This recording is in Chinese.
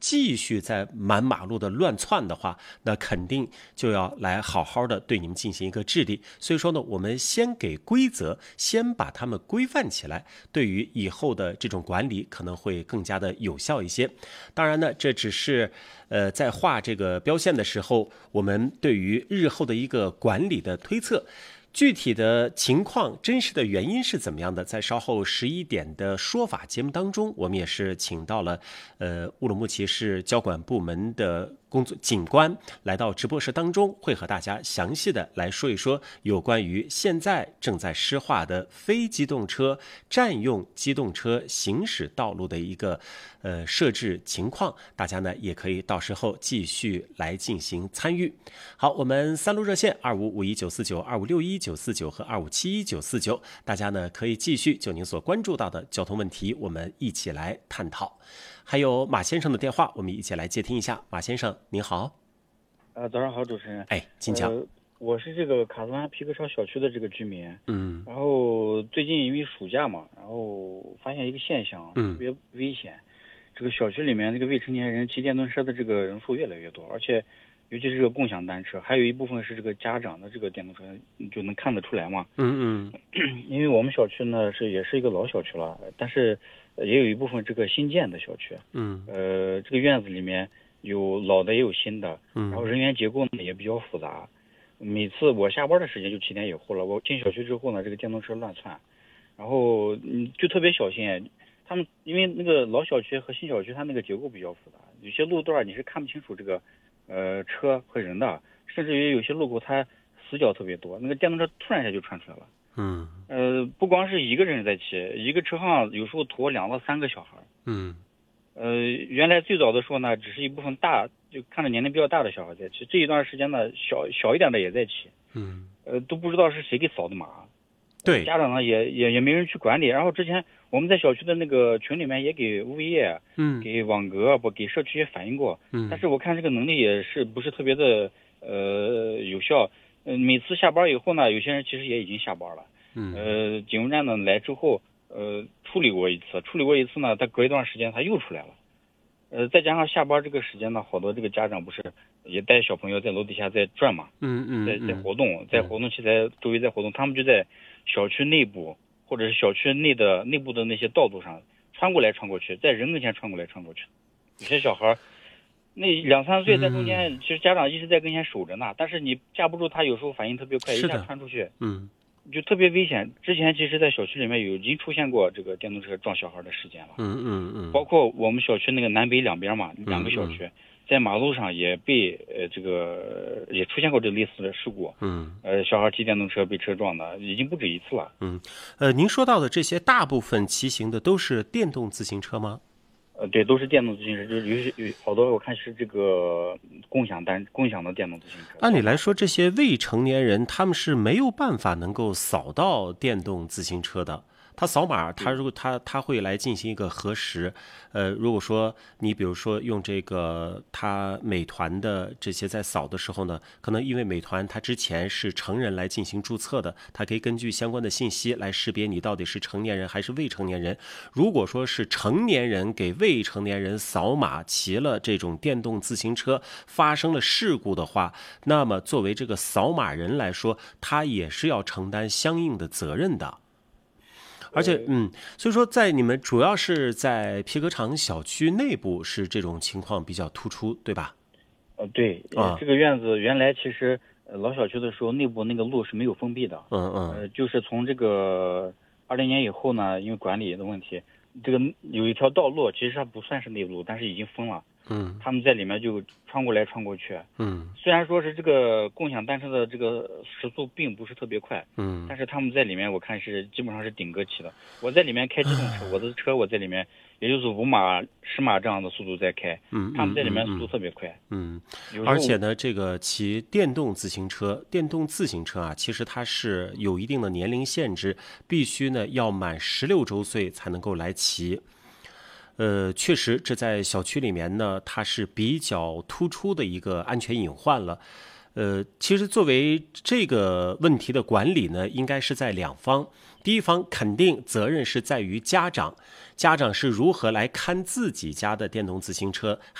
继续在满马路的乱窜的话，那肯定就要来好好的对你们进行一个治理。所以说呢，我们先给规则，先把它们规范起来，对于以后的这种管理可能会更加的有效一些。当然呢，这只是在画这个标线的时候，我们对于日后的一个管理的推测。具体的情况、真实的原因是怎么样的？在稍后11点的说法节目当中，我们也是请到了乌鲁木齐市交管部门的工作警官来到直播室当中，会和大家详细的来说一说有关于现在正在施划的非机动车占用机动车行驶道路的一个设置情况。大家呢也可以到时候继续来进行参与。好，我们3路热线2551-949、2561-949和2571-949，大家呢可以继续就您所关注到的交通问题，我们一起来探讨。还有马先生的电话，我们一起来接听一下。马先生您好。 早上好，主持人。 请讲。 我是这个卡斯湾皮革厂小区的这个居民。然后最近因为暑假嘛，然后发现一个现象，特别危险。这个小区里面这个未成年人骑电动车的这个人数越来越多，而且尤其是这个共享单车，还有一部分是这个家长的这个电动车，就能看得出来嘛。因为我们小区呢也是一个老小区了，但是也有一部分这个新建的小区。这个院子里面有老的也有新的，然后人员结构呢也比较复杂。每次我下班的时间就7点以后了，我进小区之后呢，这个电动车乱窜，然后就特别小心。他们因为那个老小区和新小区它那个结构比较复杂，有些路段你是看不清楚这个车和人的，甚至于有些路口它死角特别多，那个电动车突然一下就窜出来了。不光是一个人在骑，一个车上有时候驮2到3个小孩。原来最早的时候呢，只是一部分就看着年龄比较大的小孩在骑，这一段时间呢，小一点的也在骑。都不知道是谁给扫的码。 对， 家长呢也没人去管理。然后之前我们在小区的那个群里面也给物业、给网格给社区也反映过。但是我看这个能力也是不是特别的有效。每次下班以后呢，有些人其实也已经下班了。警务站呢来之后处理过一次呢，他隔一段时间他又出来了。再加上下班这个时间呢，好多这个家长不是也带小朋友在楼底下在转嘛。在活动，在活动器材周围在活动，他们就在小区内部或者是小区内部的那些道路上穿过来穿过去，在人跟前穿过来穿过去。有些小孩那2、3岁在中间，其实家长一直在跟前守着呢，但是你架不住他有时候反应特别快，一下穿出去，就特别危险。之前其实在小区里面已经出现过这个电动车撞小孩的事件了。包括我们小区那个南北两边嘛，2个小区在马路上也被也出现过这类似的事故。小孩骑电动车被车撞的已经不止一次了。 您说到的这些大部分骑行的都是电动自行车吗？ 对，都是电动自行车，就是有好多我看是这个共享的电动自行车。 按理来说，这些未成年人他们是没有办法能够扫到电动自行车的。他扫码，他会来进行一个核实。如果说你比如说用这个他美团的这些在扫的时候呢，可能因为美团它之前是成人来进行注册的，它可以根据相关的信息来识别你到底是成年人还是未成年人。如果说是成年人给未成年人扫码骑了这种电动自行车发生了事故的话，那么作为这个扫码人来说，他也是要承担相应的责任的。而且所以说在你们主要是在皮革厂小区内部是这种情况比较突出，对吧？ 对，这个院子原来其实老小区的时候内部那个路是没有封闭的。就是从这个20年以后呢，因为管理的问题，这个有一条道路其实它不算是内路，但是已经封了。他们在里面就穿过来穿过去。虽然说是这个共享单车的这个时速并不是特别快，但是他们在里面我看是基本上是顶个骑的。我在里面开机动车，我的车我在里面也就是5码、10码这样的速度在开，他们在里面速度特别快。 而且呢，这个骑电动自行车啊，其实它是有一定的年龄限制，必须呢要满16周岁才能够来骑。确实，这在小区里面呢，它是比较突出的一个安全隐患了。其实作为这个问题的管理呢，应该是在2方。第一方肯定责任是在于家长是如何来看自己家的电动自行车，